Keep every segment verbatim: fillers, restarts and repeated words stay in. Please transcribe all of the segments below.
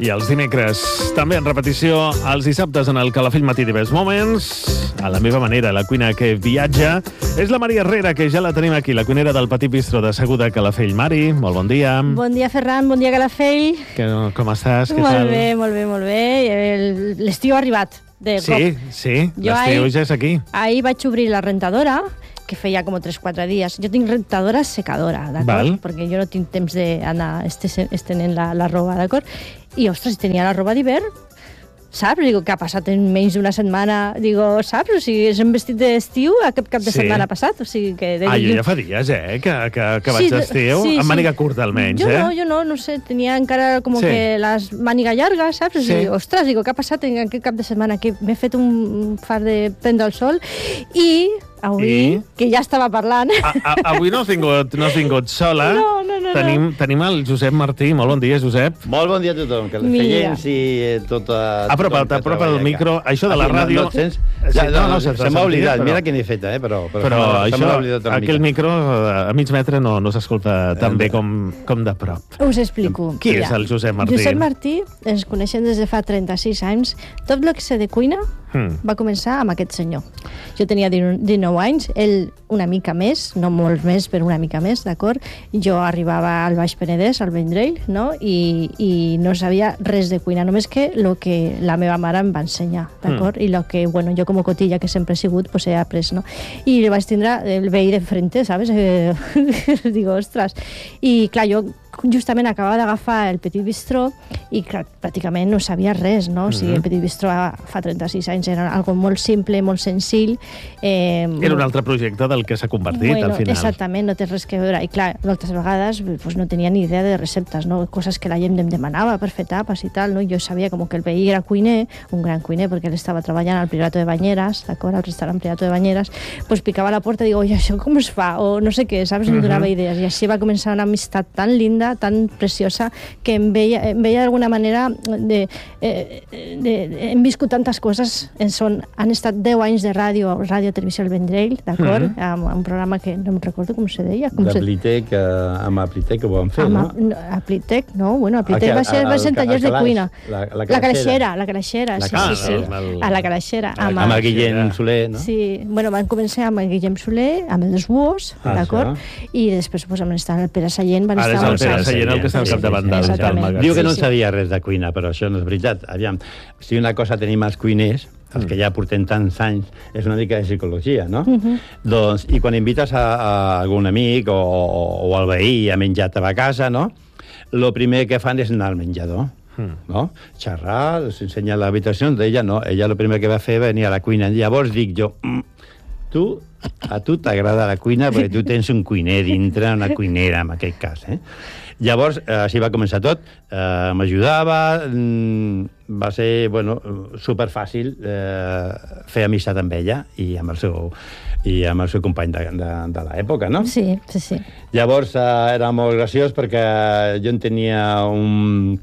I els dimecres, també en repetició, els dissabtes en el Calafell Matí de Best Moments, a la meva manera, la cuina que viatja, és la Maria Herrera, que ja la tenim aquí, la cuinera del Petit Bistro de Seguda Calafell. Mari, molt bon dia. Bon dia, Ferran, bon dia, Calafell. Que, com estàs? Què molt tal? bé, molt bé, molt bé. L'estiu ha arribat, de sí, cop. Sí, l'estiu ja és aquí. Ahir vaig obrir la rentadora, que feia com tres o quatre dies. Jo tinc rentadora secadora, d'acord? Perquè jo no tinc temps d'anar estenent la, la roba, d'acord? I, ostres, tenia la roba d'hivern, saps? Digo, que ha passat en menys d'una setmana? Digo, saps? O sigui, és un vestit d'estiu aquest cap de sí. setmana passat. O sigui, que de... Ah, jo ja fa dies, eh, que, que, que vaig sí, d'estiu, sí, amb sí. màniga curta almenys, jo eh? Jo no, jo no, no sé, tenia encara com sí. que les màniga llarga, saps? O sigui, sí. ostres, digo, què ha passat en aquest cap de setmana? Que m'he fet un far de prendre el sol i... Avui, I... que ja estava parlant. A, a, avui no has vingut, no has vingut sola. No, no, no. Tenim, no. tenim el Josep Martí. Molt bon dia, Josep. Molt bon dia a tothom, que les feients i tota... Apropa't, apropa't el micro. Això de la ah, sí, ràdio... No, no sents? Sí, ja, no, no, no, se, se m'ha oblidat. Però... Mira que n'he fet, eh? Però, però, però se això, aquell mica. micro a mig metre no, no s'escolta tan bé com, com de prop. Us explico. Qui Mira, és el Josep Martí? Josep Martí ens coneixem des de fa trenta-sis anys. Tot el que sé de cuina hmm. va començar amb aquest senyor. Jo tenia dinou anys, ell una mica més, no molt més, però una mica més, d'acord? Jo arribava al Baix Penedès, al Vendrell, no? I, i no sabia res de cuina, només que el que la meva mare em va ensenyar, d'acord? Mm. I el que, bueno, jo com a cotilla que sempre he sigut, pues he après, no? I vaig tindre el veí de frente, ¿sabes? Eh, digo, ostres. I, clar, jo justament acabava d'agafar el Petit Bistró i, clar, pràcticament no sabia res, no? O sigui, el Petit Bistró fa trenta-sis anys era algo molt simple, molt senzill. Eh, era un altre projecte del que s'ha convertit, bueno, al final. Exactament, no té res que veure. I, clar, moltes vegades pues, no tenia ni idea de receptes, no? Coses que la gent em demanava per fer tapes i tal, no? Jo sabia com que el veí era cuiner, un gran cuiner, perquè ell estava treballant al Priorato de Banyeres, d'acord? Al restaurant Priorato de Banyeres, pues picava a la porta i digo, oi, això com es fa? O no sé què, saps? Em donava idees. I així va començar una amistat tan linda, tan preciosa, que em veia, em veia d'alguna manera de, eh, de, de, hem viscut tantes coses, en són, han estat deu anys de ràdio, ràdio televisió al Vendrell, d'acord? Mm -hmm. amb, amb un programa que no em recordo com se deia. Com de se... Plitec, eh, amb Aplitec ho vam fer, amb, no? A Plitec, no? Bueno, a Plitec va ser, va ser tallers de cuina. La, la, la calaixera, la calaixera, la sí, ah, sí, sí. El, el... A la calaixera. Amb, amb el Guillem Soler, no? Sí, bueno, van començar amb el Guillem Soler, amb els Buos, ah, d'acord? I després pues, van estar el Pere Sallent, van Ara estar... Ara és el Pere Sallent el que està al capdavant del magatzem. Diu que no en sabia res de cuina, però això no és veritat. Aviam, si una cosa tenim els cuiners, els que ja portem tants anys, és una mica de psicologia, no? Uh -huh. Doncs, i quan invites a, a algun amic o, o, o al veí a menjar a la casa, no? El primer que fan és anar al menjador. Mm. No? Xerrar, s'ensenya l'habitació d'ella, no. Ella el primer que va fer va venir a la cuina. Llavors dic jo, mm, tu, a tu t'agrada la cuina perquè tu tens un cuiner dintre, una cuinera, en aquest cas, eh? Llavors, eh, així va començar tot. Eh, M'ajudava, mm, va ser, bueno, superfàcil eh, fer amistat amb ella i amb el seu, i amb el seu company de, de, de l'època, no? Sí, sí, sí. Llavors, eh, era molt graciós perquè jo en tenia un...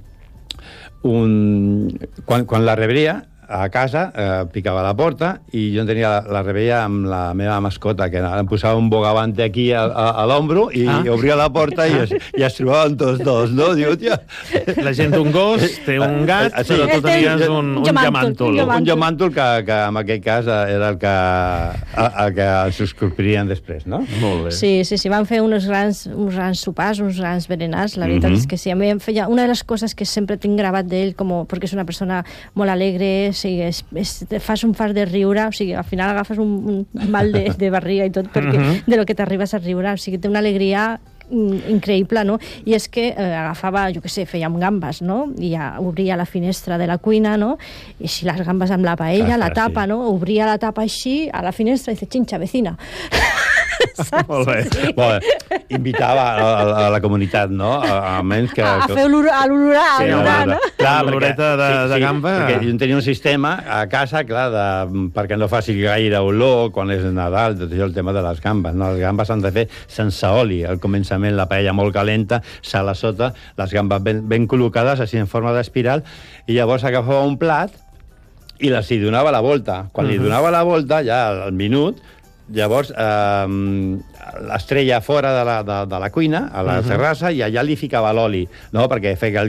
un quan, quan la rebria a casa, eh, picava a la porta i jo en tenia la, la rebella amb la meva mascota, que em posava un bogavante aquí a, a, a l'ombro i ah. obria la porta i es, i es trobaven tots dos, no? Diu, tia... La gent té un gos, té un gat, sí. Però tu tenies un, un llamàntol. Un llamàntol que, que en aquest cas era el que, el que subscriurien després, no? Molt bé. Sí, sí, sí, van fer uns grans, uns grans sopars, uns grans berenars, la veritat mm -hmm. és que sí. A mi em feia una de les coses que sempre tinc gravat d'ell, com, perquè és una persona molt alegre, o sigui, és, és, fas un far de riure, o sigui, al final agafes un, un mal de, de barriga i tot, perquè uh-huh. de lo que t'arribes a riure, o sigui, té una alegria increïble, no? I és que eh, agafava, jo què sé, fèiem gambes, no? I ja obria la finestra de la cuina, no? I així les gambes amb la paella, ah, la tapa, sí. no? Obria la tapa així a la finestra i dice, xinxa, vecina. Molt bé. Sí. Molt bé. Invitava a, a, a la comunitat, no? A, a menys que... A, a fer l'olorar, a l'olorar, sí, no? Clar, l'oloreta de, sí, sí, de gamba... Perquè jo tenia un sistema a casa, clar, de, perquè no faci gaire olor quan és Nadal, tot això, el tema de les gambes, no? Les gambes s'han de fer sense oli. Al començament la paella molt calenta, sal a sota, les gambes ben, ben col·locades, així en forma d'espiral, i llavors agafava un plat i les hi donava la volta. Quan uh-huh. li donava la volta, ja al minut, llavors eh, l'estrella fora de la, de, de la cuina, a la uh-huh. terrassa, i allà li ficava l'oli, no? Perquè feia el...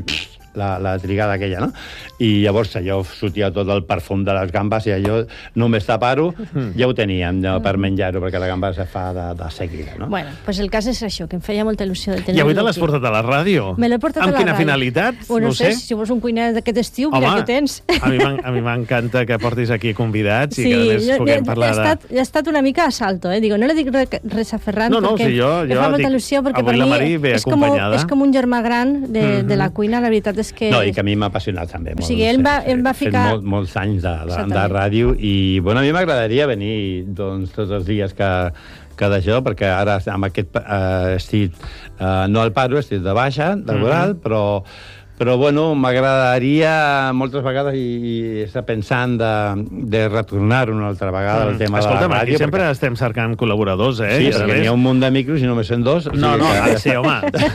la, la trigada aquella, no? I llavors allò sortia tot el perfum de les gambes i allò, només tapar-ho, ja ho teníem no, per menjar-ho, perquè la gamba se fa de, de seguida, no? Bueno, pues el cas és això, que em feia molta il·lusió de tenir. I avui te l'has portat a la ràdio? Me l'he portat amb a la quina ràdio. finalitat? O no, no sé, sé, si vols un cuiner d'aquest estiu, mira Home, què tens. a mi m'encanta que portis aquí convidats sí, i que a més puguem parlar he estat, de... He estat una mica a salto, eh? Digo, no li dic res a Ferran, no, no, perquè si jo, em jo fa molta dic, il·lusió, perquè per avui la mi Mari ve és com, acompanyada. és com un germà gran de, Mm-hmm. de la cuina, la veritat és que... No, i que a mi m'ha apassionat també. O sigui, ell va, ell va He fet ficar... molt, molts anys de, de, de ràdio i, bueno, a mi m'agradaria venir doncs, tots els dies que, que d'això, perquè ara amb aquest eh, estic, eh, no al paro, estic de baixa, laboral, mm-hmm. però... Però, bueno, m'agradaria moltes vegades i, i estar pensant de, de retornar una altra vegada al tema Escolta'm, de la ràdio. aquí sempre perquè... estem cercant col·laboradors, eh? Sí, perquè n'hi ha un munt de micros i només són dos. O sigui, No, no, que... sí, home.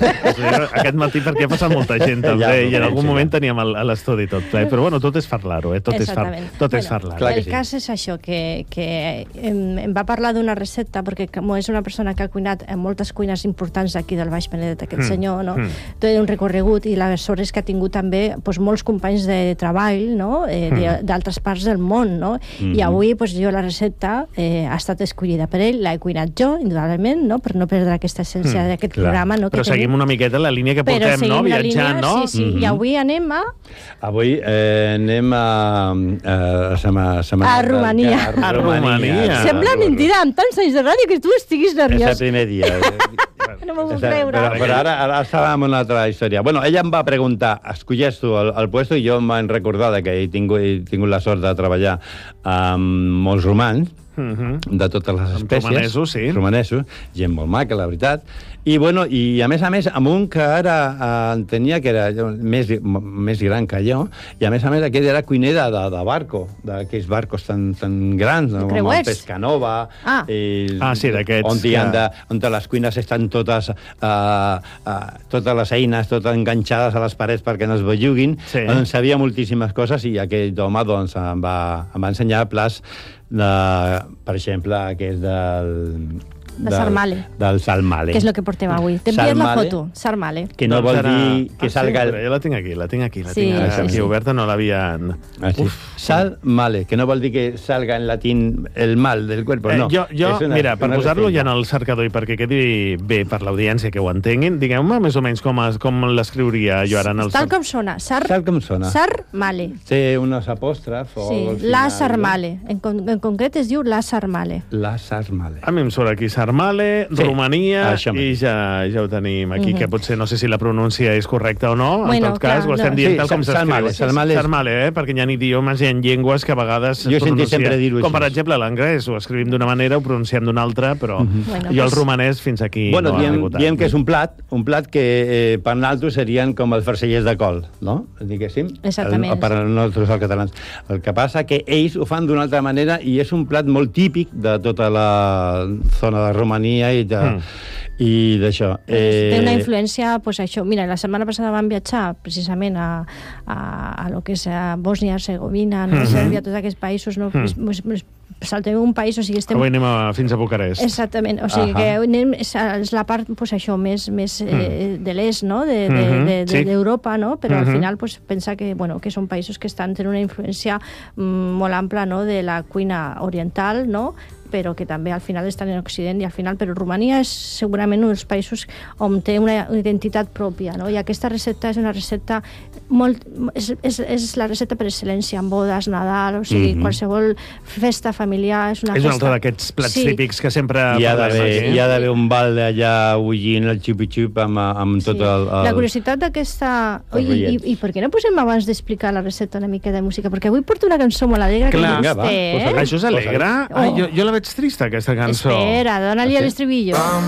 Aquest matí perquè ha passat molta gent, també, Ja, i en algun sí, moment ja. teníem el- l'estudi tot ple. Però, bueno, tot és parlar-ho, eh? Tot és, far, tot és bueno, parlar-ho. Clar que el sí. cas és això, que, que em, em va parlar d'una recepta, perquè com és una persona que ha cuinat en moltes cuines importants d'aquí del Baix Penedès, aquest Mm. senyor, no? Mm. Té un recorregut i les hores que ha tingut també pues, molts companys de treball, no? Eh, Mm. d'altres parts del món, no? Mm-hmm. I avui pues, jo la recepta eh, ha estat escollida per ell, l'he cuinat jo, indudablement, no? Per no perdre aquesta essència Mm, d'aquest clar. programa, no? Però que seguim tenim. una miqueta la línia que Però portem, seguim no? la Viatjant, línia, no? Sí, sí. Mm-hmm. I avui anem a... Avui eh, anem a... a, a, a, A Romania. A Romania. Sembla mentida, amb tants anys de ràdio, que tu estiguis És el nerviós. primer dia. No m'ho puc Però, creure. però ara, ara estava en una altra història. Bueno, ella em va preguntar, escolleix tu el, el puesto, i jo em vaig recordar que he tingut, he tingut la sort de treballar amb molts romans, Mhm. de totes les Amb espècies. romanesos, sí. Romanesos, gent molt maca, la veritat. I, bueno, i a més a més, amb un que ara eh, en tenia, que era més, més gran que jo, i a més a més aquest era cuiner de, de, de barco, d'aquells barcos tan, tan grans, no? Com el creuers. Pescanova, Ah. i, Ah, sí, d'aquests on, hi han que- de, on les cuines estan totes, uh, uh, totes les eines, totes enganxades a les parets perquè no es belluguin. Sí. Doncs sabia moltíssimes coses i aquest home doncs, em, va, em va ensenyar plats, de, per exemple, aquest del... De sarmale. Del salmale. Que és el que portem avui. T'he enviat la Sarmale, foto, sarmale. que no Doncs vol ara- dir que ah, salga... Sí, però jo la tinc aquí, la tinc aquí, la Sí, tinc sí, aquí sí. oberta, no l'havien... Ah, sí. Sal male, que no vol dir que salga en latín el mal del cuerpo, no. Eh, jo, jo És una- mira, per una posar-lo ja en recepta. el cercador i perquè quedi bé per l'audiència que ho entenguin, digueu-me més o menys com, es, com l'escriuria jo ara en el... Tal com sona, sar... Tal com sona. Sarmale. Té unos apòstrofs o Sí, algo al final, la no? sarmale. En, con en concret es diu la sarmale. La sarmale. A mi em surt aquí Sarmale, Sí, Romania, això i mateix. ja, ja ho tenim aquí, Mhm. que potser no sé si la pronúncia és correcta o no, en Bueno, tot cas, clar, ho estem no. dient Sí, tal com Sarmale, s'escriu. Sarmale és- Sarmale, eh? Perquè hi ha idiomes i hi ha llengües que a vegades Jo he es sentit pronuncia- sempre dir-ho com per així. exemple l'anglès, ho escrivim d'una manera, ho pronunciem d'una altra, però Bueno, jo el pues- romanès fins aquí Bueno, no ha diem, arribat. diem que és un plat, un plat que eh, per nosaltres serien com els farcellers de col, no? Diguéssim. Exactament. El, per nosaltres, els catalans. El que passa que ells ho fan d'una altra manera i és un plat molt típic de tota la zona de Romania i de, Mm. i d'això. Eh... Té una influència, pues, això. Mira, la setmana passada vam viatjar precisament a, a, a lo que és a Bòsnia-Herzegovina, no? Mhm. Sèrbia, tots aquests països, no? Mm. Mm. Saltem un país, o sigui, estem... Avui anem a, fins a Bucarest. Exactament, o sigui Ahà. que anem, és, és la part, pues, això, més, més eh, de l'est, no?, de, de, Mhm, de, de, sí. d'Europa, no?, però al Mhm. final, pues, pensa que, bueno, que són països que estan tenint una influència mm, molt ampla, no?, de la cuina oriental, no?, però que també al final estan en Occident i al final, però Romania és segurament un dels països on té una identitat pròpia, no? I aquesta recepta és una recepta molt... és, és, és la recepta per excel·lència en bodes, Nadal, o sigui, Mhm. qualsevol festa familiar és una És un festa... altre d'aquests plats Sí. típics que sempre Hi ha parlem d'haver aquí. hi ha d'haver un balde allà bullint el xupi-xup amb, amb tot Sí. el, el... La curiositat d'aquesta... el Oi, i, rotllet. i, I per què no posem abans d'explicar la recepta una mica de música? Perquè avui porto una cançó molt alegre que Clar. dius Vinga, va, té, posa-la. eh? Això és alegre? Oh. Ai, jo, jo la veig trista, aquesta cançó. Espera, dona-li Ah, sí? l'estribillo.